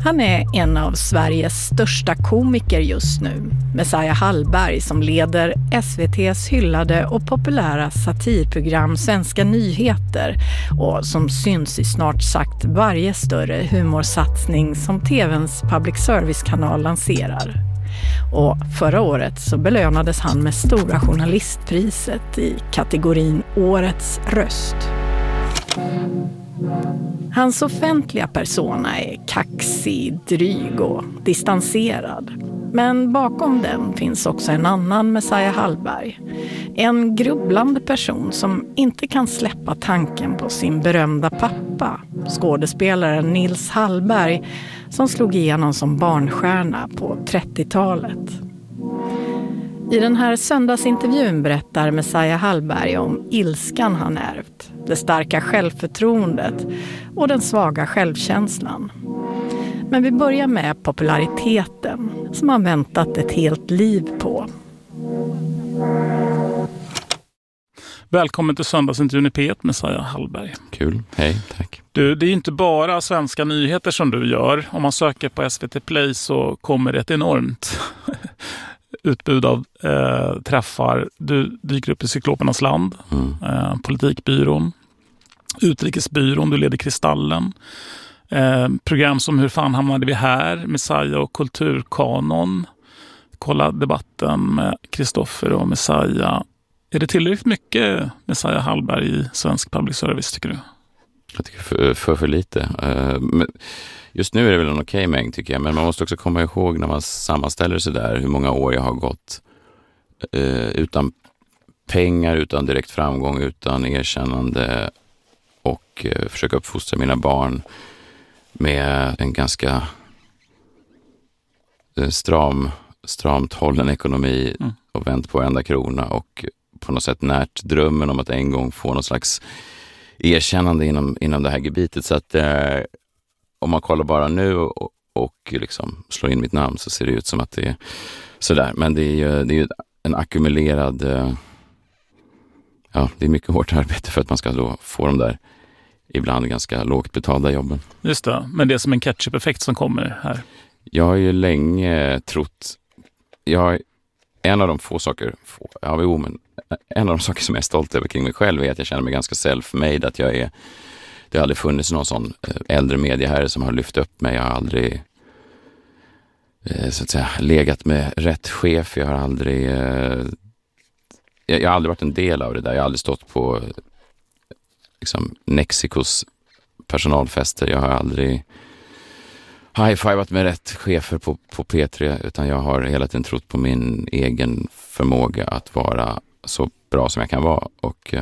Han är en av Sveriges största komiker just nu, Messiah Hallberg, som leder SVT:s hyllade och populära satirprogram Svenska Nyheter och som syns i snart sagt varje större humorsatsning som TV:ns public service-kanal lanserar. Och förra året så belönades han med Stora journalistpriset i kategorin Årets röst. Hans offentliga persona är kaxig, dryg och distanserad. Men bakom den finns också en annan Messiah Hallberg. En grubblande person som inte kan släppa tanken på sin berömda pappa, skådespelaren Nils Hallberg, som slog igenom som barnstjärna på 30-talet. I den här söndagsintervjun berättar Messiah Hallberg om ilskan han ärvt, det starka självförtroendet och den svaga självkänslan. Men vi börjar med populariteten som han väntat ett helt liv på. Välkommen till söndagsintervjun i P1, Messiah Hallberg. Kul, hej, tack. Du, det är inte bara Svenska Nyheter som du gör. Om man söker på SVT Play så kommer det ett enormt utbud av träffar. Du dyker upp i Cyklopernas land, Politikbyrån, Utrikesbyrån, du leder Kristallen. Program som Hur fan hamnade vi här? Messiah och Kulturkanon. Kolla debatten med Kristoffer och Messiah. Är det tillräckligt mycket Messiah Hallberg i svensk public service, tycker du? Jag tycker för lite. Just nu är det väl en okej mängd, tycker jag. Men man måste också komma ihåg när man sammanställer sig där hur många år jag har gått utan pengar, utan direkt framgång, utan erkännande och försöka uppfostra mina barn med en ganska stramt hållen ekonomi och vänt på varenda krona och på något sätt närt drömmen om att en gång få någon slags erkännande inom det här gebitet. Så att om man kollar bara nu och liksom slår in mitt namn så ser det ut som att det är sådär. Men det är ju en ackumulerad det är mycket hårt arbete för att man ska då få de där ibland ganska lågt betalda jobben. Just det, men det är som en catch-up-effekt som kommer här. Jag har ju länge trott, en av de saker som jag är stolt över kring mig själv är att jag känner mig ganska self-made, att det har aldrig funnits någon sån äldre medieherre som har lyft upp mig. Jag har aldrig så att säga legat med rätt chef. Jag har aldrig varit en del av det där. Jag har aldrig stått på liksom Nexicos personalfester. Jag har aldrig high-fivat med rätt chefer på P3, utan jag har hela tiden trott på min egen förmåga att vara så bra som jag kan vara. Och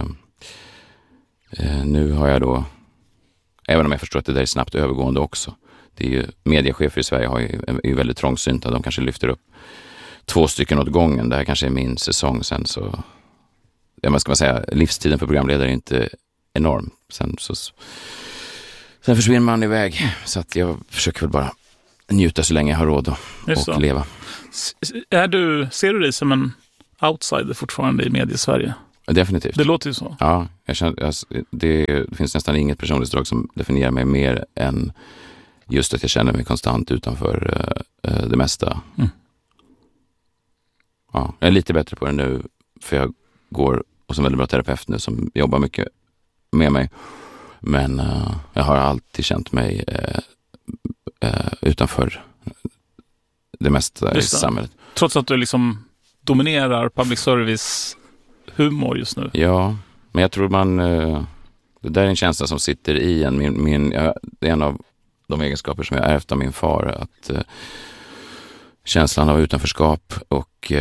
nu har jag då, även om jag förstår att det där är snabbt övergående också, det är ju mediechefer i Sverige är ju väldigt trångsynta. De kanske lyfter upp 2 stycken åt gången. Det här kanske är min säsong. Sen så, vad ska man säga, livstiden för programledare är inte enorm. Sen försvinner man iväg. Så att jag försöker väl bara njuta så länge jag har råd och leva. Ser du dig som en outsider fortfarande i mediesverige? Definitivt. Det låter ju så. Ja, jag känner, det finns nästan inget personlighetsdrag som definierar mig mer än just att jag känner mig konstant utanför det mesta. Ja, jag är lite bättre på det nu, för jag går hos en väldigt bra terapeut nu som jobbar mycket med mig. Men jag har alltid känt mig utanför det mesta i samhället. Trots att du liksom dominerar public service humor just nu. Ja, men jag tror det där är en känsla som sitter i en. Det är en av de egenskaper som jag ärvt av min far, att känslan av utanförskap och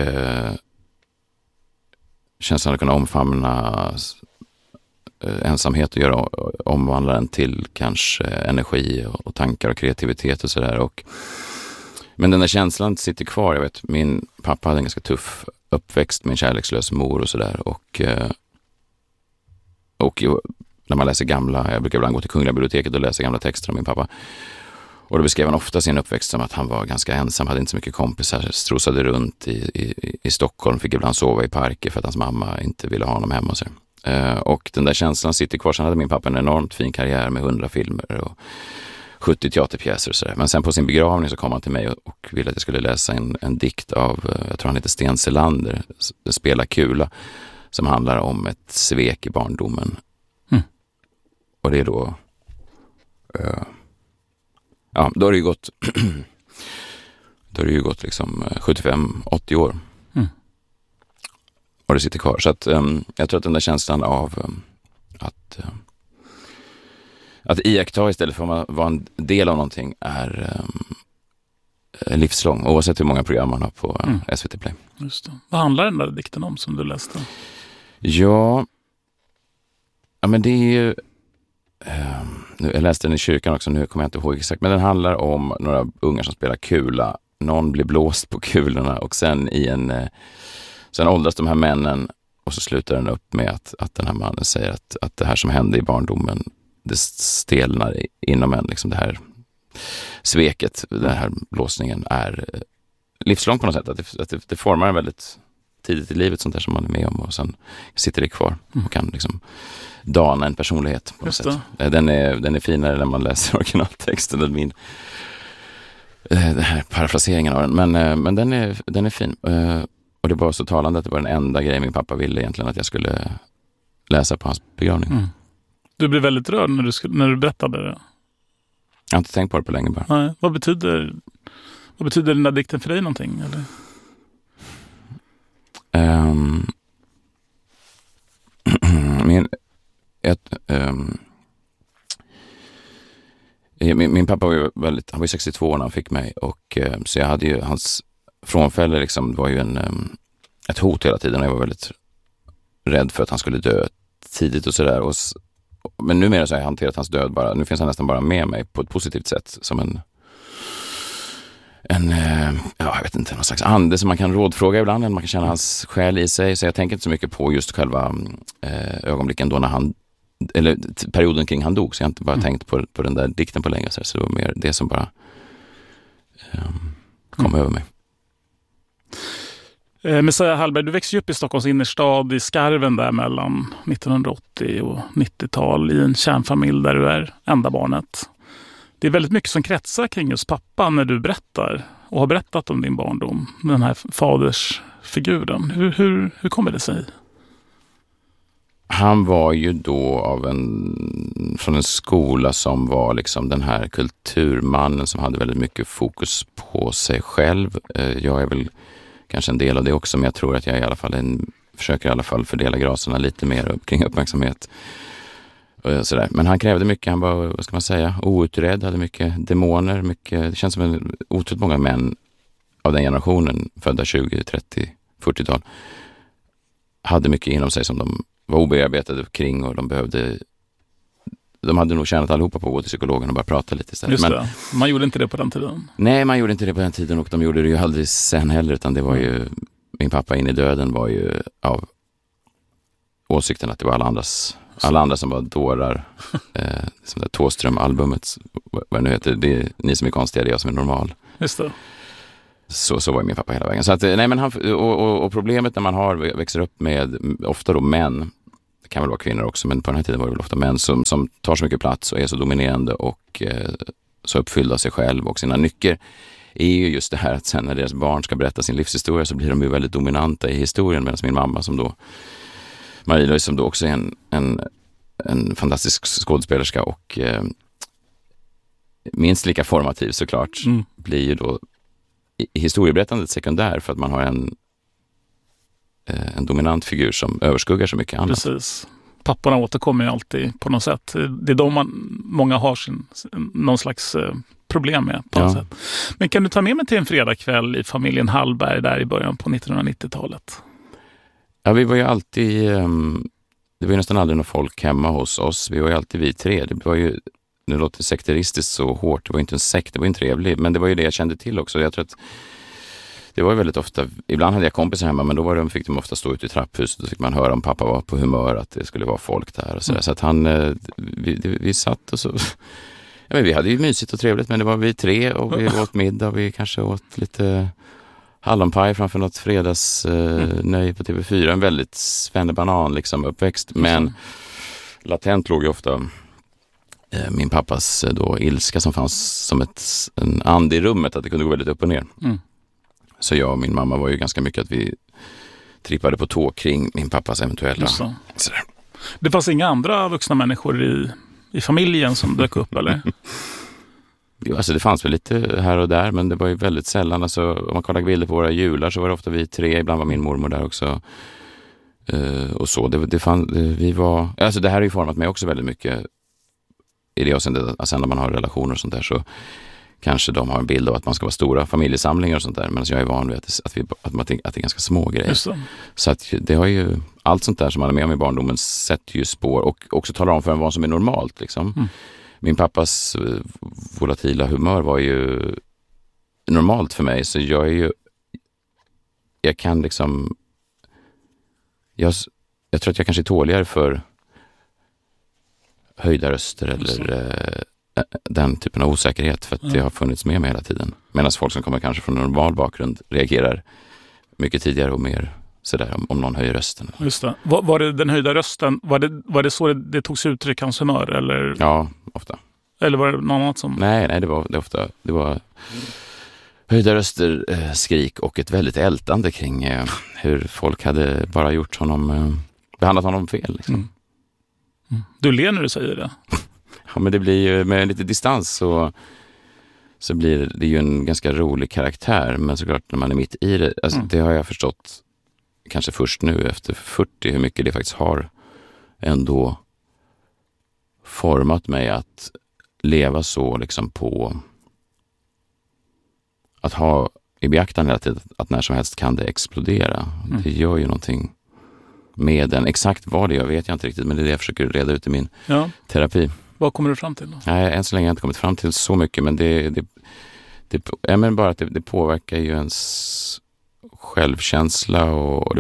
känslan att kunna omfamna ensamhet och omvandla den till kanske energi och tankar och kreativitet och sådär. Men den där känslan sitter kvar. Jag vet, min pappa hade en ganska tuff uppväxt med en kärlekslös mor och sådär. Och när man läser jag brukar ibland gå till Kungliga biblioteket och läsa gamla texter om min pappa. Och då beskrev han ofta sin uppväxt som att han var ganska ensam, hade inte så mycket kompisar, strosade runt i Stockholm, fick ibland sova i parker för att hans mamma inte ville ha honom hemma och så. Och den där känslan sitter kvar. Sen hade min pappa en enormt fin karriär med 100 filmer och 70 teaterpjäser och sådär. Men sen på sin begravning så kom han till mig och ville att jag skulle läsa en dikt av, jag tror han heter Sten Selander, Spela kula, som handlar om ett svek i barndomen. Och det är då då har det ju gått då har det ju gått liksom 75-80 år. Och det sitter kvar. Så att jag tror att den där känslan av att iaktta istället för att vara en del av någonting är livslång, oavsett hur många program man har på SVT Play. Just det. Vad handlar den där dikten om som du läste? Ja, men det är ju jag läste den i kyrkan också, nu kommer jag inte ihåg exakt, men den handlar om några ungar som spelar kula. Någon blir blåst på kulorna och sen sen åldras de här männen och så slutar den upp med att den här mannen säger att det här som hände i barndomen, det stelnar inom en, liksom det här sveket, den här blåsningen är livslång på något sätt, att det formar en väldigt tidigt i livet, sånt där som man är med om, och sen sitter det kvar och kan liksom dana en personlighet på något sätt. Den är finare när man läser originaltexten än den här parafraseringen av den, men den är fin. Och det var så talande att det var den enda grejen min pappa ville egentligen att jag skulle läsa på hans begravning. Du blev väldigt rörd när du berättade det. Jag har inte tänkt på det på länge bara. Nej. Vad betyder den där dikten för dig någonting? Eller? Min pappa var ju han var 62 när han fick mig, och så jag hade ju hans frånfälle liksom, var ju ett hot hela tiden, och jag var väldigt rädd för att han skulle dö tidigt och sådär. Men numera så har jag hanterat hans död bara, nu finns han nästan bara med mig på ett positivt sätt, som jag vet inte, någon slags ande som man kan rådfråga ibland, eller man kan känna hans själ i sig. Så jag tänker inte så mycket på just själva ögonblicken då när han, eller perioden kring han dog, så jag har inte bara tänkt på den där dikten på länge, så det var mer det som bara kom över mig. Messiah Hallberg, du växte upp i Stockholms innerstad, i Skarven där mellan 1980 och 90-tal, i en kärnfamilj där du är enda barnet. Det är väldigt mycket som kretsar kring just pappa när du berättar och har berättat om din barndom, den här fadersfiguren. Hur kommer det sig? Han var ju då från en skola som var liksom den här kulturmannen som hade väldigt mycket fokus på sig själv. Jag är väl kanske en del av det också, men jag tror att jag i alla fall försöker i alla fall fördela graserna lite mer kring uppmärksamhet. Sådär. Men han krävde mycket, han var, vad ska man säga, outredd, hade mycket demoner, det känns som otroligt många män av den generationen, födda 20, 30, 40-tal, hade mycket inom sig som de var obearbetade kring, och de hade nog tjänat allihopa på att gå till psykologen och bara prata lite istället. Just det. Man gjorde inte det på den tiden. Nej, man gjorde inte det på den tiden, och de gjorde det ju aldrig sen heller, utan det var ju, min pappa in i döden var ju av åsikten att det var alla andra som var dårar. Som det Thåström-albumet, vad det nu heter, det är ni som är konstiga, det är jag som är normal. Just det. Så var ju min pappa hela vägen. Så att, nej, men och problemet när man växer upp med ofta då män, det kan väl vara kvinnor också, men på den här tiden var det väl ofta män som tar så mycket plats och är så dominerande och så uppfyllda av sig själv och sina nycker, är ju just det här att sen när deras barn ska berätta sin livshistoria så blir de ju väldigt dominanta i historien, medan min mamma Marie-Louise, som då också är en fantastisk skådespelerska och minst lika formativ såklart, blir ju då i historieberättandet sekundär, för att man har en dominant figur som överskuggar så mycket annat. Precis. Papporna återkommer ju alltid på något sätt. Det är de många har någon slags problem med på något sätt. Men kan du ta med mig till en fredagkväll i familjen Hallberg där i början på 1990-talet? Ja, vi var ju alltid, det var ju nästan aldrig någon folk hemma hos oss. Vi var ju alltid vi tre. Det var ju, det låter sekteristiskt så hårt, det var inte en sekt, det var inte trevligt, men det var ju det jag kände till också. Jag tror att det var ju väldigt ofta, ibland hade jag kompisar hemma, men då fick de ofta stå ute i trapphuset, och då fick man höra om pappa var på humör, att det skulle vara folk där och sådär. Så att vi satt och så, ja, men vi hade ju mysigt och trevligt, men det var vi tre och vi åt middag, vi kanske åt lite hallonpaj framför något fredagsnöj på TV4. En väldigt svennebanan liksom uppväxt, men latent låg ju ofta min pappas då ilska som fanns som en and i rummet, att det kunde gå väldigt upp och ner. Så jag och min mamma var ju ganska mycket att vi trippade på tå kring min pappas eventuella... Sådär. Det fanns inga andra vuxna människor i familjen som dök upp, eller? Jo, alltså det fanns väl lite här och där, men det var ju väldigt sällan. Alltså, om man kollar bilder på våra jular så var det ofta vi 3, ibland var min mormor där också. Och så, vi var... Alltså det här har ju format mig också väldigt mycket i det avseendet, att sen när man har relationer och sånt där så kanske de har en bild av att man ska vara stora familjesamlingar och sånt där, men jag är van vid att det är ganska små grejer. Så att det har ju, allt sånt där som man är med om i barndomen sätter ju spår och också talar om för en vad som är normalt liksom. Min pappas volatila humör var ju normalt för mig, så jag kan liksom jag tror att jag kanske är tåligare för höjda röster eller den typen av osäkerhet, för att det har funnits med mig hela tiden. Medan folk som kommer kanske från en normal bakgrund reagerar mycket tidigare och mer sådär om någon höjer rösten. Just det. Var det den höjda rösten, var det så det togs uttryck, hans humör? Eller? Ja, ofta. Eller var det något annat som... Nej, det var ofta. Det var höjda röster, skrik och ett väldigt ältande kring hur folk hade bara gjort honom, behandlat honom fel liksom. Du ler när du säger det. Ja, men det blir ju med lite distans så blir det ju en ganska rolig karaktär, men såklart när man är mitt i det, alltså det har jag förstått kanske först nu efter 40 hur mycket det faktiskt har ändå format mig att leva så liksom på att ha i beaktande hela tiden att när som helst kan det explodera. Det gör ju någonting med den. Exakt vad det gör vet jag inte riktigt, men det är det jag försöker reda ut i min terapi. Vad kommer du fram till då? Nej, än så länge har jag inte kommit fram till så mycket, men men bara att det påverkar ju ens självkänsla och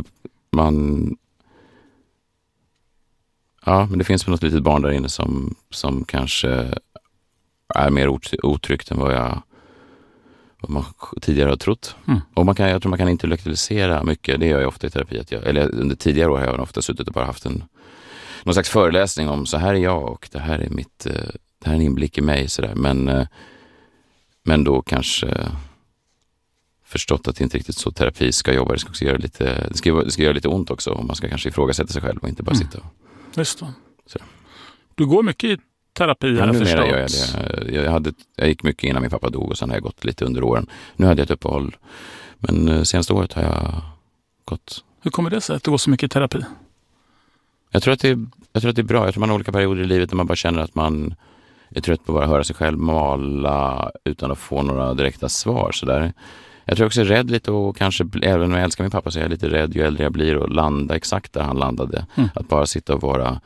men det finns väl något litet barn där inne som kanske är mer otryggt än vad man tidigare har trott. Och jag tror man kan intellektualisera mycket. Det gör jag ofta i terapi. Eller under tidigare år har jag ofta suttit och bara haft någon slags föreläsning om så här är jag och det här är det här är en inblick i mig. Sådär. Men då kanske förstått att det inte riktigt så terapi ska jobba. Det ska också göra lite ont också. Och man ska kanske ifrågasätta sig själv och inte bara sitta och... Just det. Så. Du går mycket i terapi. Numera gör jag det. Jag gick mycket innan min pappa dog och sen har jag gått lite under åren. Nu hade jag ett uppehåll. Men senaste året har jag gått... Hur kommer det sig att du går så mycket i terapi? Jag tror att det är bra. Jag tror man har olika perioder i livet där man bara känner att man är trött på att bara höra sig själv mala utan att få några direkta svar. Så där. Jag tror också jag är rädd lite och kanske, även om jag älskar min pappa så är jag lite rädd ju äldre jag blir och landa exakt där han landade. Att bara sitta och vara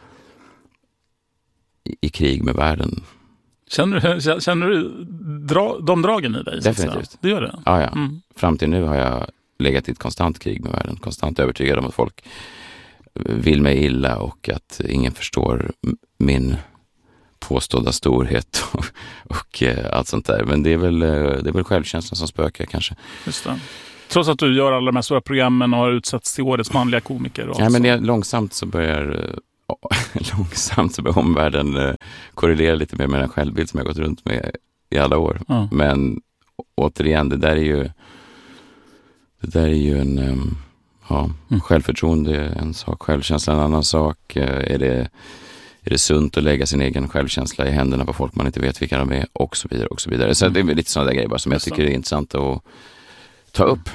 i krig med världen. Känner du de dragen i dig? Definitivt. Du gör det? Ja. Fram till nu har jag legat i ett konstant krig med världen. Konstant övertygad om att folk vill mig illa och att ingen förstår min påstådda storhet och allt sånt där. Men det är väl självkänslan som spökar kanske. Just det. Trots att du gör alla de här stora programmen och har utsatts till årets manliga komiker. Och men långsamt så börjar omvärlden korrelera lite mer med den självbild som jag gått runt med i alla år. Men återigen, det där är ju en självförtroende är en sak, självkänsla en annan sak. Är det sunt att lägga sin egen självkänsla i händerna på folk man inte vet vilka de är och så vidare och så vidare. Så det är lite sådana där grejer bara som jag tycker är intressant att ta upp.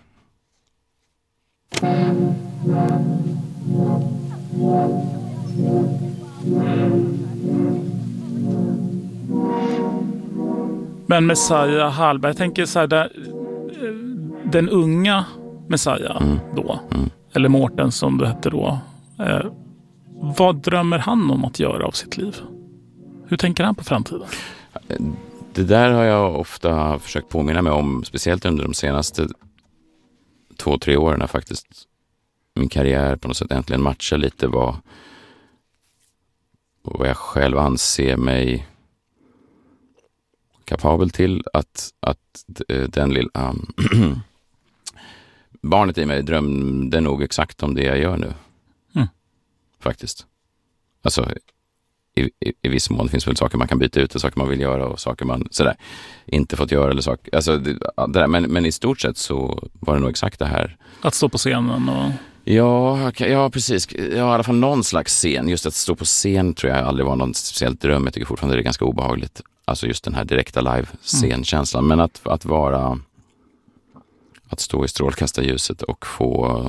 Men Messiah Hallberg, jag tänker så här, den unga Messiah då, eller Mårten som du hette då, vad drömmer han om att göra av sitt liv? Hur tänker han på framtiden? Det där har jag ofta försökt påminna mig om, speciellt under de senaste 2-3 åren när faktiskt min karriär på något sätt äntligen matchar lite vad jag själv anser mig kapabel till, att den lilla barnet i mig drömde nog exakt om det jag gör nu. Faktiskt. Alltså i viss mån finns väl saker man kan byta ut och saker man vill göra och saker man sådär inte fått göra eller saker. Alltså det där, men i stort sett så var det nog exakt det här. Att stå på scenen och... Ja, precis. Ja, i alla fall någon slags scen. Just att stå på scen tror jag aldrig var någon speciellt dröm. Jag tycker fortfarande det är ganska obehagligt. Alltså just den här direkta live-scenkänslan. Men att stå i strålkastarljuset och få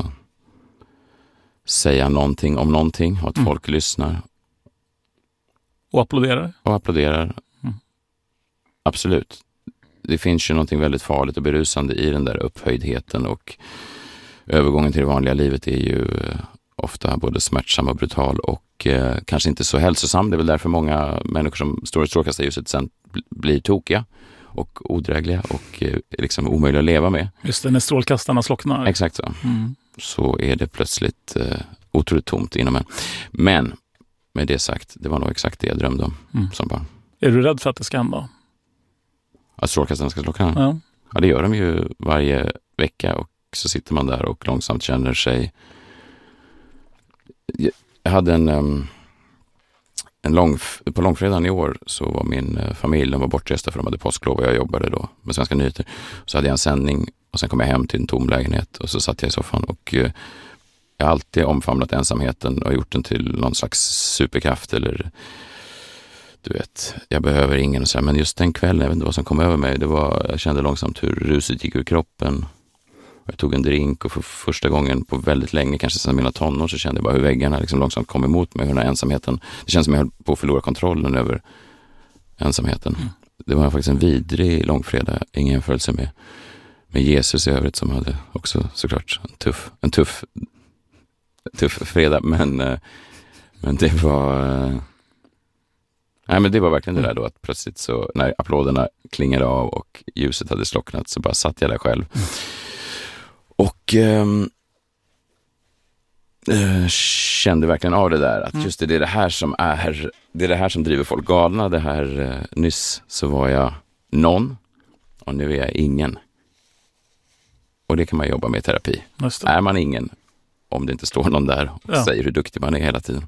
säga någonting om någonting och att folk lyssnar. Och applåderar. Absolut. Det finns ju någonting väldigt farligt och berusande i den där upphöjdheten, och övergången till det vanliga livet är ju ofta både smärtsam och brutal och kanske inte så hälsosam. Det är väl därför många människor som står i strålkastarljuset sen blir tokiga och odrägliga och liksom omöjliga att leva med. Just det, när strålkastarna slocknar. Exakt så. Så är det plötsligt otroligt tomt inom en. Men med det sagt, det var nog exakt det jag drömde om som barn. Är du rädd för att det ska hända? Att strålkastarna ska slockna? Ja. Ja, det gör de ju varje vecka, och så sitter man där och långsamt känner sig... Jag hade på långfredagen i år så var min familj, de var bortresta för de hade påsklov och jag jobbade då med Svenska nyheter. Så hade jag en sändning och sen kom jag hem till en tom lägenhet och så satt jag i soffan, och jag har alltid omfamnat ensamheten och gjort den till någon slags superkraft, eller du vet, jag behöver ingen och så här. Men just den kvällen, jag vet inte vad som kom över mig, jag kände långsamt hur ruset gick ur kroppen. Jag tog en drink och för första gången på väldigt länge, kanske sedan mina tonår, så kände jag bara hur väggarna liksom långsamt kom emot mig, hur den här ensamheten, det känns som jag höll på att förlora kontrollen över ensamheten. Det var faktiskt en vidrig långfredag, ingen jämförelse med Jesus i övrigt, som hade också såklart en tuff fredag, men det var men det var verkligen det där då, att plötsligt så när applåderna klingade av och ljuset hade slocknat så bara satt jag där själv. Och kände verkligen av det där, att just det är det här som driver folk galna. Det här nyss så var jag någon och nu är jag ingen. Och det kan man jobba med i terapi. Är man ingen om det inte står någon där och säger hur duktig man är hela tiden.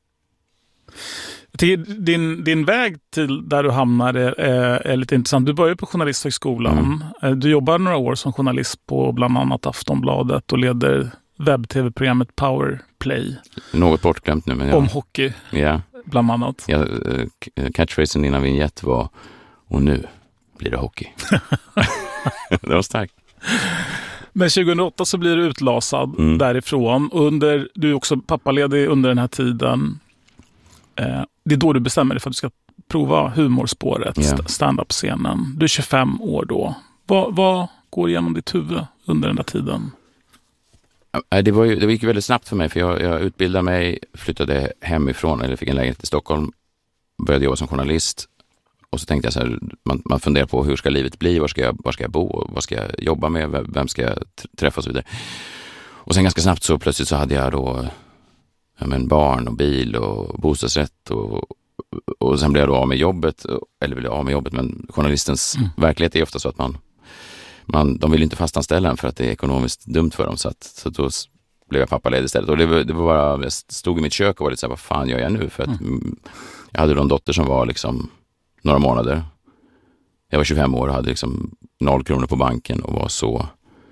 Din väg till där du hamnade är lite intressant. Du började på Journalisthögskolan. Du jobbar några år som journalist på bland annat Aftonbladet och leder webb-tv-programmet Powerplay. Något bortglömt nu. Men om hockey, bland annat. Catchphrasen innan vignett var och nu blir det hockey. Det var starkt. Men 2008 så blir du utlasad därifrån. Du är också pappaledig under den här tiden. Det är då du bestämmer dig för att du ska prova humorspåret, stand-up-scenen. Du är 25 år då. Vad går igenom ditt huvud under den där tiden? Det gick väldigt snabbt för mig, för jag utbildade mig, flyttade hemifrån, eller fick en lägenhet i Stockholm, började jobba som journalist. Och så tänkte jag så här, man funderar på hur ska livet bli, var ska jag bo, vad ska jag jobba med, vem ska jag träffa och så vidare. Och sen ganska snabbt så plötsligt så hade jag då barn och bil och bostadsrätt och sen blev jag då av med jobbet, men journalistens verklighet är ofta så att de vill inte fastanställa en för att det är ekonomiskt dumt för dem, så då blev jag pappaledig istället. Och det var bara, jag stod i mitt kök och var lite så här, vad fan gör jag nu? För att jag hade då en dotter som var liksom några månader. Jag var 25 år och hade liksom 0 kronor på banken och var så,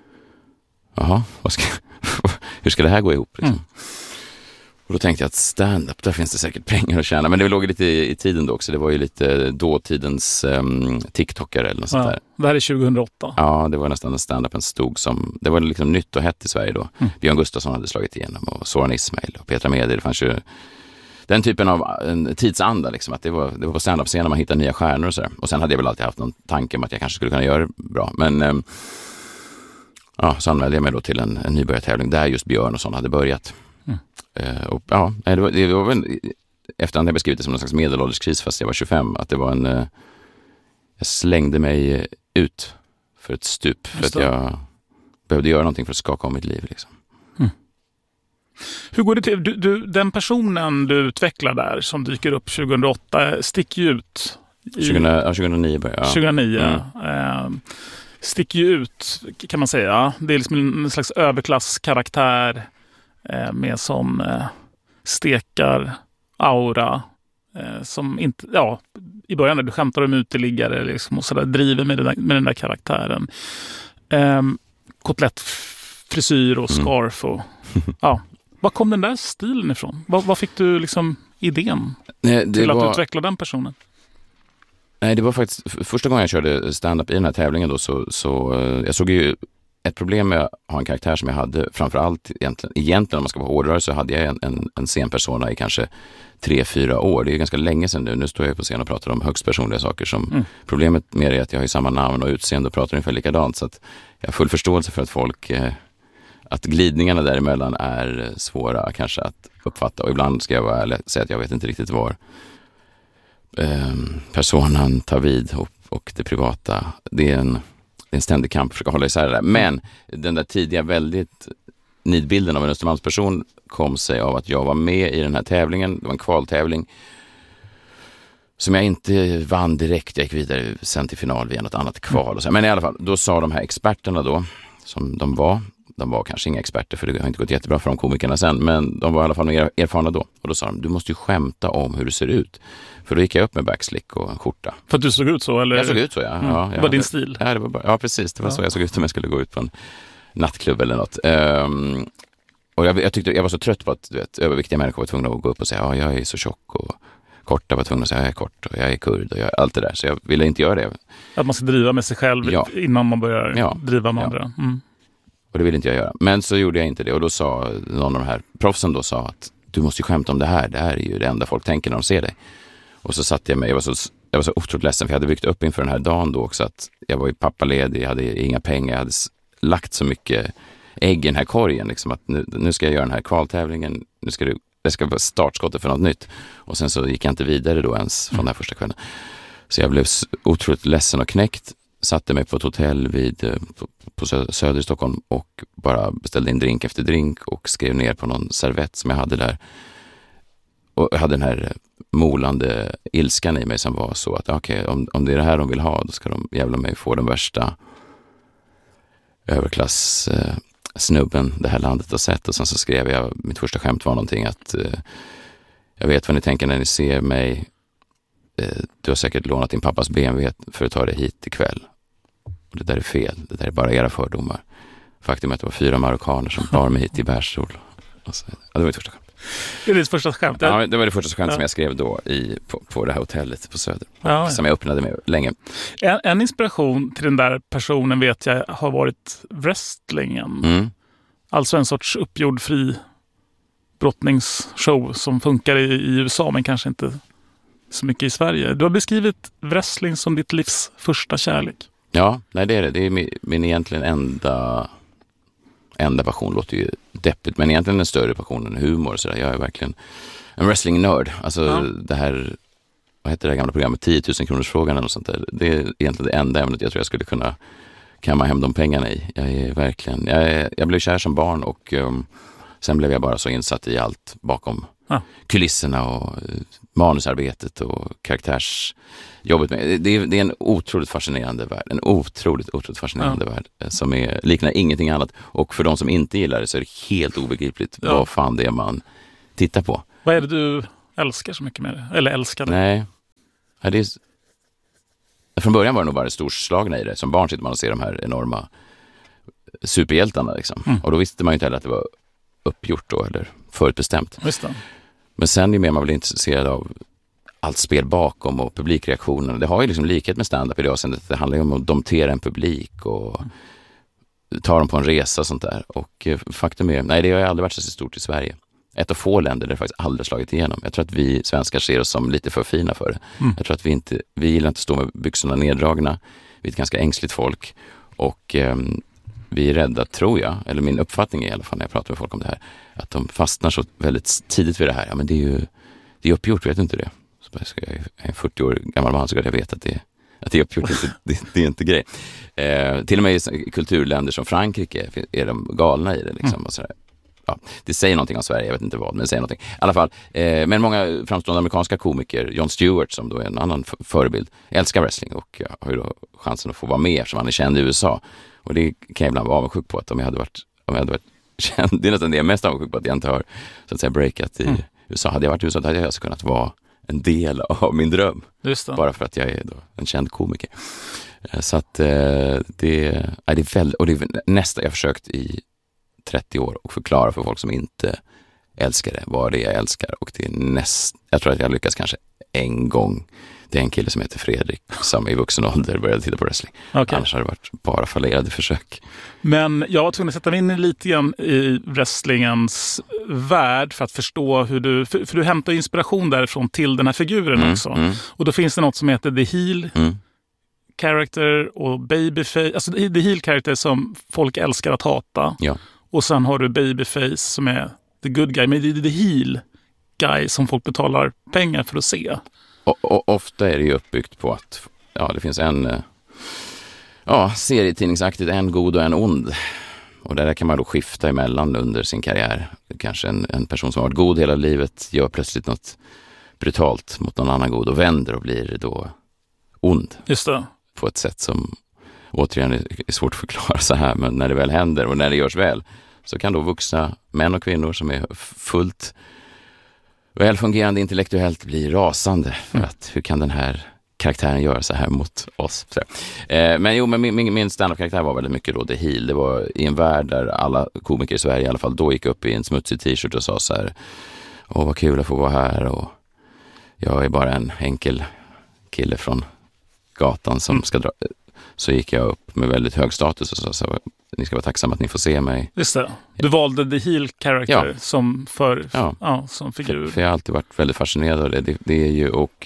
hur ska det här gå ihop liksom? Och då tänkte jag att stand-up, där finns det säkert pengar att tjäna. Men det låg lite i tiden då också. Det var ju lite dåtidens TikTokare eller något sånt där. Det här är 2008. Ja, det var nästan en stand-upen stod som... Det var liksom nytt och hett i Sverige då. Björn Gustafsson hade slagit igenom och Soran Ismail och Petra Mede. Det fanns ju den typen av en tidsanda liksom. Att det var på stand-up-scenen man hittade nya stjärnor och sådär. Och sen hade jag väl alltid haft någon tanke om att jag kanske skulle kunna göra det bra. Men så anmälde jag mig då till en nybörjartävling där just Björn och sånt hade börjat. Det var väl efterhand jag beskrivit det som någon slags medelålderskris fast jag var 25, att det var jag slängde mig ut för ett stup för att jag behövde göra någonting för att skaka om mitt liv liksom. Hur går det till? Den personen du utvecklar där som dyker upp 2008 sticker ju ut 2009 började 2009 sticker ju ut, kan man säga. Det är liksom en slags överklasskaraktär med sån stekar aura, som inte, i början när du skämtar om uteliggare liksom, och sådär, driver med den där karaktären. Kotlettfrisyr och scarf och var kom den där stilen ifrån? Vad fick du liksom idén till att utveckla den personen? Nej, det var faktiskt första gången jag körde stand-up i den här tävlingen då, så jag såg ju ett problem med att ha en karaktär som jag hade, framförallt egentligen om man ska vara hårdare, så hade jag en scenpersona i kanske 3-4 år. Det är ju ganska länge sedan nu. Nu står jag på scen och pratar om högst personliga saker som problemet med det är att jag har ju samma namn och utseende och pratar ungefär likadant, så att jag har full förståelse för att folk att glidningarna däremellan är svåra kanske att uppfatta, och ibland ska jag vara ärlig, säga att jag vet inte riktigt var personen tar vid och det privata. Det är en ständig kamp att försöka hålla isär det där. Men den där tidiga väldigt nidbilden av en Östermalmsperson kom sig av att jag var med i den här tävlingen. Det var en kvaltävling som jag inte vann direkt. Jag gick vidare sen till final via något annat kval. Och så. Men i alla fall, då sa de här experterna då, som de var kanske inga experter, för det har inte gått jättebra för de komikerna sen, men de var i alla fall mer erfarna då. Och då sa de, du måste ju skämta om hur du ser ut. För då gick jag upp med backslick och en skjorta. För att du såg ut så? Eller? Jag såg ut så, ja. Det var din stil? Ja, ja, precis. Det var så jag såg ut om jag skulle gå ut på en nattklubb eller något. Och jag tyckte jag var så trött på att överviktiga människor var tvungna att gå upp och säga jag är så tjock, och korta var tvungna att säga jag är kort och jag är kurd och allt det där. Så jag ville inte göra det. Att man ska driva med sig själv innan man börjar driva med andra. Och det ville inte jag göra. Men så gjorde jag inte det, och då sa någon av de här proffsen då att du måste ju skämta om det här. Det här är ju det enda folk tänker när de ser dig. Och så satte jag mig, jag var så otroligt ledsen, för jag hade byggt upp inför den här dagen då också att jag var ju pappaledig, jag hade inga pengar, jag hade lagt så mycket ägg i den här korgen liksom, att nu ska jag göra den här kvaltävlingen, det ska vara startskottet för något nytt. Och sen så gick jag inte vidare då ens från den här första kvällen. Så jag blev otroligt ledsen och knäckt, satte mig på ett hotell på Söder i Stockholm och bara beställde in drink efter drink och skrev ner på någon servett som jag hade där. Och jag hade den här molande ilskan i mig som var så att okej, om det är det här de vill ha, då ska de jävla mig få den värsta överklass snubben det här landet har sett. Och sen så skrev jag, mitt första skämt var någonting att jag vet vad ni tänker när ni ser mig. Du har säkert lånat din pappas BMW för att ta dig hit ikväll. Och det där är fel. Det där är bara era fördomar. Faktum är att det var 4 marockaner som bar mig hit i bärstol. Det var mitt första skämt. Det är ditt första skämt? Ja, det var det första skämt som jag skrev då på det här hotellet på Söder. Som jag öppnade med länge. En inspiration till den där personen vet jag har varit wrestlingen. Alltså en sorts uppgjord fri brottningsshow som funkar i USA men kanske inte så mycket i Sverige. Du har beskrivit wrestling som ditt livs första kärlek. Ja, nej det är det. Det är min egentligen enda passion. Låter ju deppigt, men egentligen en större passion än humor. Så där. Jag är verkligen en wrestling-nörd. Alltså det här, vad heter det här gamla programmet? 10 000 kronors frågan eller något sånt där. Det är egentligen det enda ämnet jag tror jag skulle kunna kamma hem de pengarna i. Jag är verkligen, jag blev kär som barn och sen blev jag bara så insatt i allt bakom kulisserna och manusarbetet och karaktärsjobbet. Det är en otroligt fascinerande värld. En otroligt fascinerande värld som liknar ingenting annat. Och för de som inte gillar det så är det helt obegripligt vad fan det är man tittar på. Vad är det du älskar så mycket med det? Eller älskade? Nej, det är... Från början var det nog bara storslagna i det. Som barn sitter man och ser de här enorma superhjältarna liksom. Och då visste man ju inte heller att det var uppgjort då, eller förutbestämt. Just det. Men sen är man väl intresserad av allt spel bakom och publikreaktionerna. Det har ju liksom likhet med stand-up i det avseendet. Det handlar ju om att domtera en publik och ta dem på en resa och sånt där. Och faktum är, nej det har ju aldrig varit så stort i Sverige. Ett av få länder där det faktiskt aldrig slagit igenom. Jag tror att vi svenskar ser oss som lite för fina för det. Jag tror att vi gillar inte att stå med byxorna neddragna. Vi är ett ganska ängsligt folk. Och vi är rädda, tror jag, eller min uppfattning är i alla fall när jag pratar med folk om det här, att de fastnar så väldigt tidigt vid det här. Ja, men det är uppgjort, vet du inte det? Så jag är en 40 år gammal man så jag vet att det är uppgjort, det är inte grej. Till och med i kulturländer som Frankrike är de galna i det. Liksom, och sådär. Ja, det säger någonting om Sverige, jag vet inte vad, men det säger någonting. I alla fall, men många framstående amerikanska komiker, Jon Stewart som då är en annan förebild, älskar wrestling och har ju då chansen att få vara med eftersom han är känd i USA. Och det kan jag ibland vara avundsjuk på att om jag hade varit känd, det är nästan det jag är mest avundsjuk på att jag inte har så att säga breakat i USA. Hade jag varit i USA hade jag alltså kunnat vara en del av min dröm. Just det. Bara för att jag är då en känd komiker. Så att det är väldigt, och det är nästa jag har försökt i 30 år och förklara för folk som inte älskar det, vad det är jag älskar. Och det är jag tror att jag lyckas kanske en gång. Det är en kille som heter Fredrik som i vuxen ålder började titta på wrestling. Okay. Annars har det varit bara fallerade försök. Men jag var tvungen att sätta mig in lite grann i wrestlingens värld för att förstå hur du... För du hämtar inspiration därifrån till den här figuren också. Och då finns det något som heter The Heel Character och Babyface. Alltså The Heel Character som folk älskar att hata. Ja. Och sen har du Babyface som är the good guy. Men det är The Heel guy som folk betalar pengar för att se. Och ofta är det ju uppbyggt på att det finns en serietidningsaktigt, en god och en ond. Och där kan man då skifta emellan under sin karriär. Kanske en person som har varit god hela livet gör plötsligt något brutalt mot någon annan god och vänder och blir då ond. Just det. På ett sätt som återigen är svårt att förklara så här, men när det väl händer och när det görs väl så kan då vuxna män och kvinnor som är fullt välfungerande intellektuellt bli rasande för att hur kan den här karaktären göra så här mot oss? Men min stand-up-karaktär var väldigt mycket då The Heel. Det var i en värld där alla komiker i Sverige i alla fall då gick upp i en smutsig t-shirt och sa så här: åh vad kul att få vara här och jag är bara en enkel kille från gatan som ska dra. Så gick jag upp med väldigt hög status och sa ni ska vara tacksamma att ni får se mig. Just det. Du valde The Heel Character som som figur. För jag har alltid varit väldigt fascinerad av det. Det är ju, och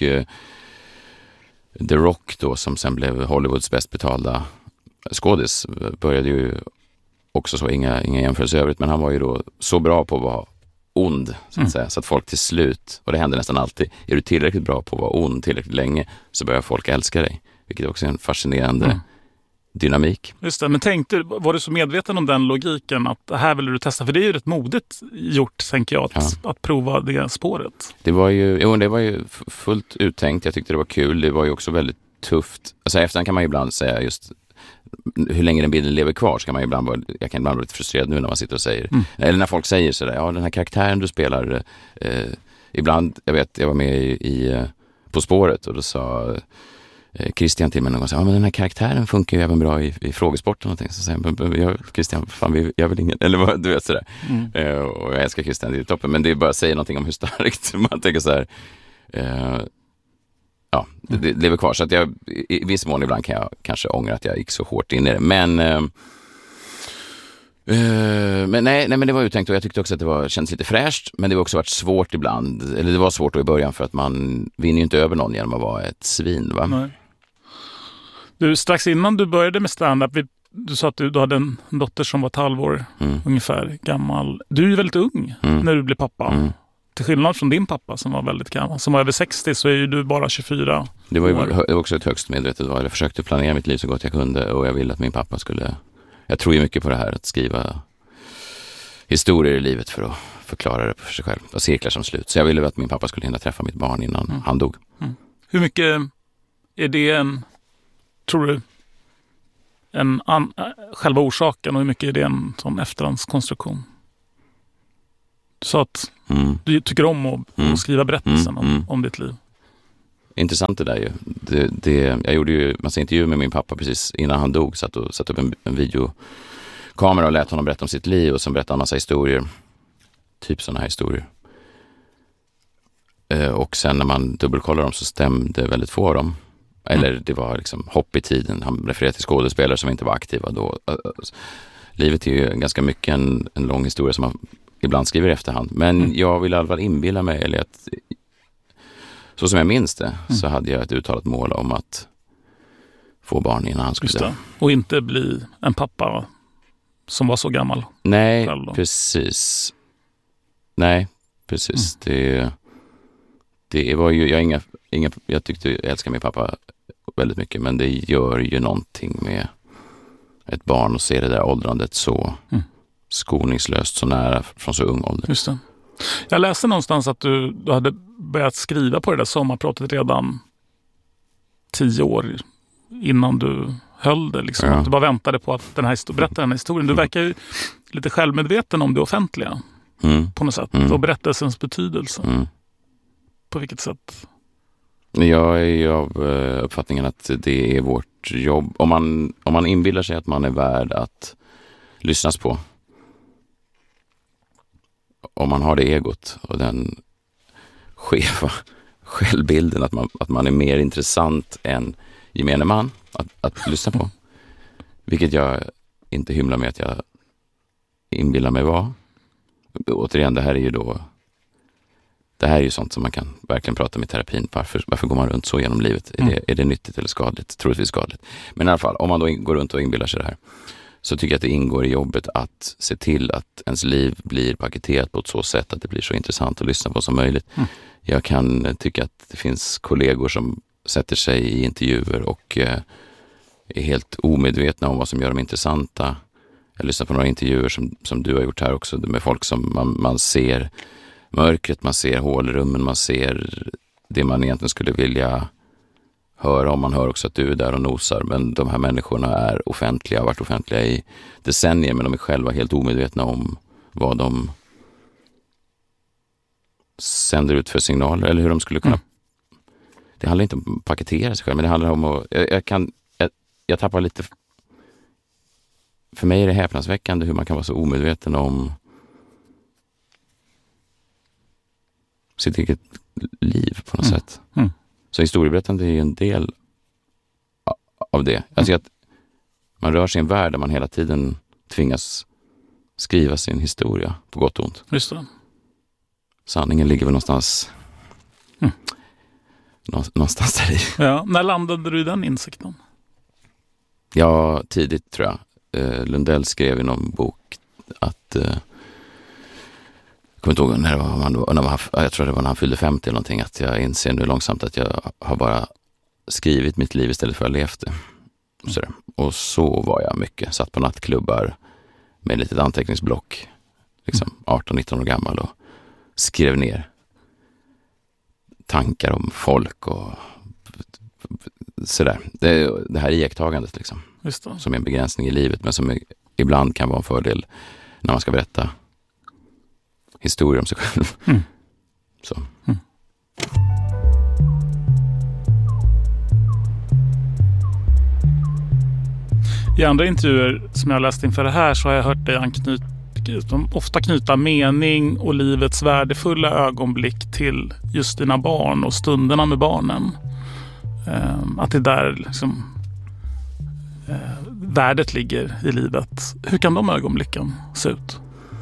The Rock då som sen blev Hollywoods bäst betalda skådis började ju också så, inga jämförelser övrigt, men han var ju då så bra på att vara ond så att säga, så att folk till slut, och det händer nästan alltid, är du tillräckligt bra på att vara ond tillräckligt länge så börjar folk älska dig, vilket också är en fascinerande dynamik. Just det, men var du så medveten om den logiken att det här vill du testa? För det är ju rätt modigt gjort, tänker jag, att prova det spåret. Det var ju fullt uttänkt. Jag tyckte det var kul. Det var ju också väldigt tufft. Alltså efterhand kan man ju ibland säga just hur länge den bilden lever kvar, så kan man ju ibland jag kan ibland vara lite frustrerad nu när man sitter och säger, eller när folk säger sådär, den här karaktären du spelar, ibland, jag var med i På spåret och då sa Christian till mig någon gång, men den här karaktären funkar ju även bra i frågesporten och så säger Christian, fan jag vill ingen, eller vad du vet sådär. Och jag älskar Christian, det är toppen, men det är bara att säga någonting om hur starkt man tänker så här. Det lever kvar, så att jag i viss mån ibland kan jag kanske ångra att jag gick så hårt in i det, men det var uttänkt och jag tyckte också att det kändes lite fräscht, men det var också varit svårt ibland, eller det var svårt då i början för att man vinner ju inte över någon genom att vara ett svin, va? Nej. Du, strax innan du började med stand-up, du sa att du hade en dotter som var ett halvår ungefär gammal. Du är ju väldigt ung när du blev pappa. Till skillnad från din pappa som var väldigt gammal, som var över 60, så är ju du bara 24 Det var också ett högst medvetet val. Jag försökte planera mitt liv så gott jag kunde och jag ville att min pappa skulle... Jag tror ju mycket på det här att skriva historier i livet för att förklara det för sig själv och cirklar som slut. Så jag ville att min pappa skulle hinna träffa mitt barn innan han dog. Hur mycket är det tror du, själva orsaken, och hur mycket är det en sån efterhandskonstruktion? Du sa att du tycker om att skriva berättelsen om ditt liv. Intressant det där ju. Jag gjorde ju massa intervjuer med min pappa precis innan han dog. Satt upp en videokamera och lät honom berätta om sitt liv och sen berättade en massa historier. Typ sådana här historier. Och sen när man dubbelkollar dem så stämde väldigt få av dem. Eller det var liksom hopp i tiden. Han refererade till skådespelare som inte var aktiva då. Livet är ju ganska mycket en lång historia som man ibland skriver i efterhand. Men jag vill i alla fall inbilla mig, eller att så som jag minns det, så hade jag ett uttalat mål om att få barn innan han skulle dö. Och inte bli en pappa som var så gammal. Nej, precis. Det var ju, jag tyckte jag älskar min pappa väldigt mycket, men det gör ju någonting med ett barn och se det där åldrandet så skoningslöst, så nära från så ung ålder. Just det. Jag läste någonstans att du hade börjat skriva på det där sommarpratet redan 10 år innan du höll det. Liksom. Att du bara väntade på att berätta den här historien. Du verkar ju lite självmedveten om det offentliga på något sätt. Och berättelsens betydelse. På vilket sätt? Jag är av uppfattningen att det är vårt jobb. Om man inbillar sig att man är värd att lyssnas på. Om man har det egot och den skeva självbilden att man är mer intressant än gemene man att lyssna på. Vilket jag inte hymlar med att jag inbillar mig vara. Återigen, det här är ju sånt som man kan verkligen prata om i terapin. Varför går man runt så genom livet? Är det nyttigt eller skadligt? Troligtvis skadligt. Men i alla fall, om man då går runt och inbillar sig det här, så tycker jag att det ingår i jobbet att se till att ens liv blir paketerat på ett så sätt att det blir så intressant att lyssna på som möjligt. Jag kan tycka att det finns kollegor som sätter sig i intervjuer och är helt omedvetna om vad som gör dem intressanta. Jag lyssnar på några intervjuer som du har gjort här också med folk som man ser mörkret, man ser hålrummen, man ser det man egentligen skulle vilja höra om. Man hör också att du är där och nosar, men de här människorna är offentliga, har varit offentliga i decennier, men de är själva helt omedvetna om vad de sänder ut för signaler eller hur de skulle kunna. Det handlar inte om att paketera sig själv, men det handlar om att jag tappar lite. För mig är det häpnadsväckande hur man kan vara så omedveten om sitt eget liv på något sätt. Så historieberättande är ju en del av det. Alltså att man rör sig i en värld där man hela tiden tvingas skriva sin historia på gott och ont. Just det. Sanningen ligger väl någonstans någonstans där i. Ja, när landade du i den insikten? Ja, tidigt tror jag. Lundell skrev i någon bok att jag kommer inte ihåg jag tror det var när han fyllde 50 eller någonting, att jag inser nu långsamt att jag har bara skrivit mitt liv istället för att ha levt det. Och så var jag mycket. Satt på nattklubbar med ett litet anteckningsblock, liksom 18-19 år gammal, och skrev ner tankar om folk och sådär. Det här iakttagandet liksom. Just det. Som är en begränsning i livet, men som ibland kan vara en fördel när man ska berätta historier om sig själv. Så. I andra intervjuer som jag läst inför det här så har jag hört dig ofta knyta mening och livets värdefulla ögonblick till just dina barn och stunderna med barnen. Att det där liksom värdet ligger i livet. Hur kan de ögonblicken se ut?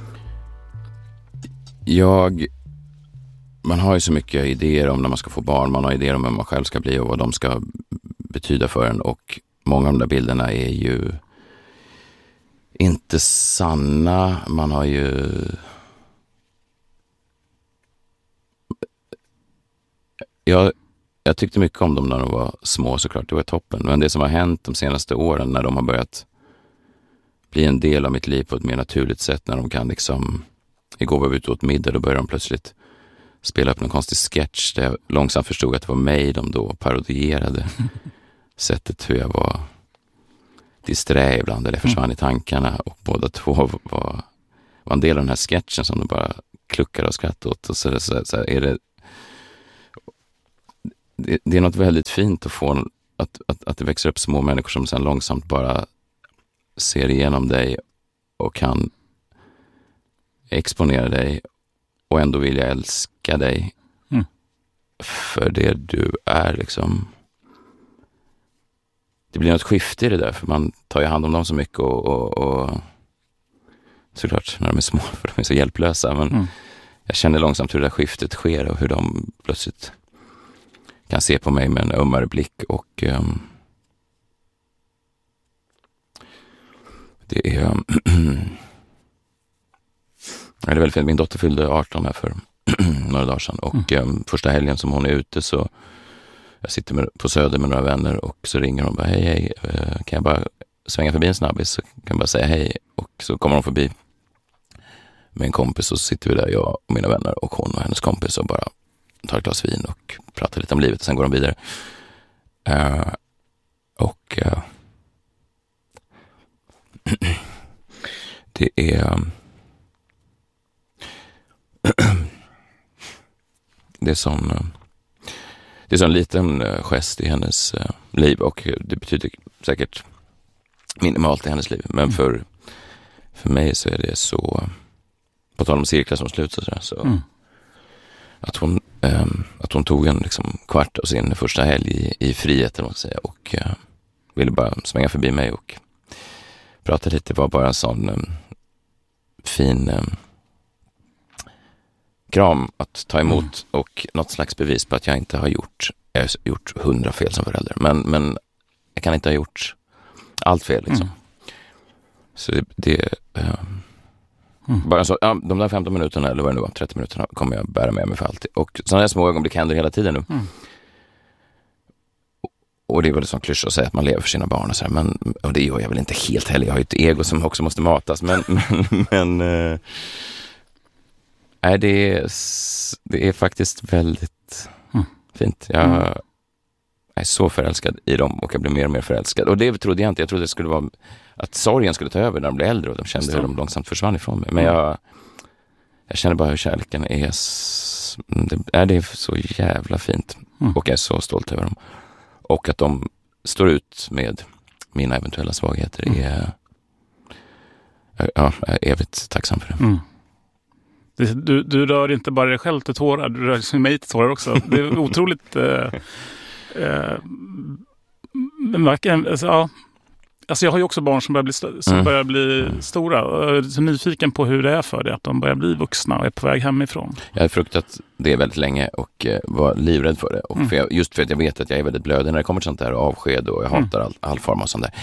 Man har ju så mycket idéer om när man ska få barn. Man har idéer om vem man själv ska bli och vad de ska betyda för en. Och många av de där bilderna är ju inte sanna. Man har ju... Jag tyckte mycket om dem när de var små, såklart. Det var toppen. Men det som har hänt de senaste åren, när de har börjat bli en del av mitt liv på ett mer naturligt sätt, när de kan liksom... Igår var vi ute åt middag, då började de plötsligt spela upp någon konstig sketch där jag långsamt förstod att det var mig de då parodierade. Sättet hur jag var disträ ibland eller försvann i tankarna, och båda två var en del av den här sketchen som de bara kluckade och skrattade åt. Och så är det är något väldigt fint att få att det växer upp små människor som sen långsamt bara ser igenom dig och kan exponera dig och ändå vill jag älska dig för det du är liksom. Det blir något skifte i det där, för man tar ju hand om dem så mycket och såklart när de är små, för de är så hjälplösa, men jag känner långsamt hur det där skiftet sker och hur de plötsligt kan se på mig med en ömmare blick, och det är det är väldigt fint. Min dotter fyllde 18 här för några dagar sedan, och första helgen som hon är ute så jag sitter på Söder med några vänner, och så ringer hon och bara hej, kan jag bara svänga förbi en snabbis, så kan jag bara säga hej, och så kommer hon förbi med en kompis, och så sitter vi där, jag och mina vänner och hon och hennes kompis, och bara tar ett glas vin och pratar lite om livet, och sen går de vidare. Det är det som det är så en liten gest i hennes liv, och det betyder säkert minimalt i hennes liv. Men för mig så är det så, på tal om cirklar som slutar så att hon tog en liksom kvart av sin första helg i frihet, eller vad man säga, och ville bara svänga förbi mig och prata lite. Det var bara en sån fin kram att ta emot och något slags bevis på att jag inte har gjort 100 fel som förälder, men jag kan inte ha gjort allt fel liksom. Så det bara så, de där 15 minuterna eller vad det nu var, 30 minuterna kommer jag bära med mig för alltid. Och sådana här små ögonblick händer hela tiden nu. Och det är väl sån klyscha att säga att man lever för sina barn och så här, men, och det gör jag väl inte helt heller. Jag har ju ett ego som också måste matas, men nej, det är faktiskt väldigt fint. Jag är så förälskad i dem, och jag blir mer och mer förälskad. Och det trodde jag inte. Jag trodde det skulle vara att sorgen skulle ta över när de blev äldre, och de kände hur de långsamt försvann ifrån mig. Men jag känner bara hur kärleken är. Det är så jävla fint. Och jag är så stolt över dem. Och att de står ut med mina eventuella svagheter är jag är evigt tacksam för det. Du rör inte bara dig själv till tårar, du rör mig till tårar också. Det är otroligt verkligen, alltså jag har ju också barn som börjar bli stora. Jag är så nyfiken på hur det är för dig att de börjar bli vuxna och är på väg hemifrån. Jag har fruktat det väldigt länge och var livrädd för det. Och just för att jag vet att jag är väldigt blödig när det kommer till sånt där, avsked, och jag hatar all form av sånt där.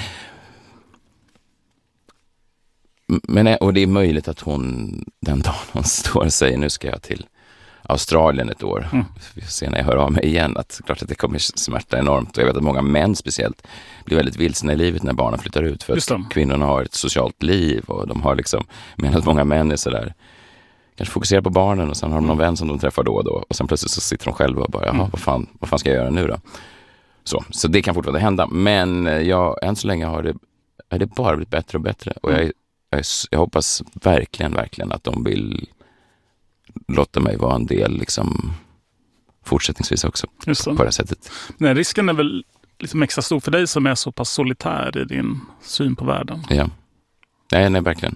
Men, och det är möjligt att den dagen hon står och säger nu ska jag till Australien ett år. Vi får se när jag hör av mig igen att klart att det kommer smärta enormt. Och jag vet att många män speciellt blir väldigt vilsna i livet när barnen flyttar ut. För att kvinnorna har ett socialt liv, och de har liksom, medan många män är sådär, kanske fokuserar på barnen, och sen har de någon vän som de träffar då och då. Och sen plötsligt så sitter de själva och bara, jaha, vad fan ska jag göra nu då? Så det kan fortfarande hända. Men än så länge har det bara blivit bättre och bättre. Och jag hoppas verkligen att de vill låta mig vara en del liksom fortsättningsvis också på det sättet. Nej, risken är väl liksom extra stor för dig som är så pass solitär i din syn på världen. Ja. Nej, verkligen.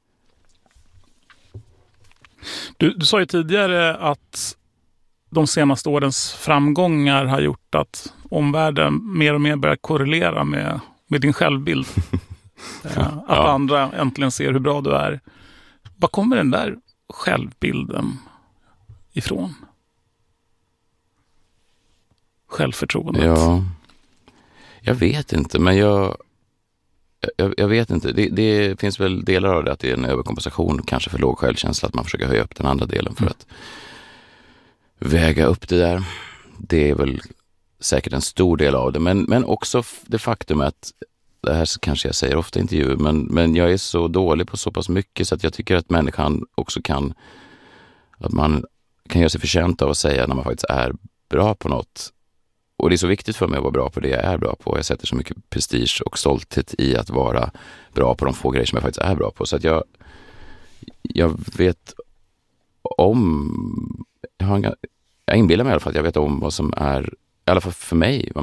Du sa ju tidigare att de senaste årens framgångar har gjort att omvärlden mer och mer börjar korrelera med din självbild. Att andra äntligen ser hur bra du är. Var kommer den där självbilden ifrån? Självförtroendet. Ja, jag vet inte, men jag vet inte. Det finns väl delar av det att det är en överkompensation, kanske för låg självkänsla, att man försöker höja upp den andra delen för att väga upp det där. Det är väl säkert en stor del av det, men också det faktum att, det här kanske jag säger ofta i intervjuer, men jag är så dålig på så pass mycket så att jag tycker att människan också att man kan göra sig förtjänt av att säga när man faktiskt är bra på något. Och det är så viktigt för mig att vara bra på det jag är bra på. Jag sätter så mycket prestige och stolthet i att vara bra på de få grejer som jag faktiskt är bra på. Så att jag vet om, jag inbillar mig i alla fall att jag vet om vad som är, i alla fall för mig,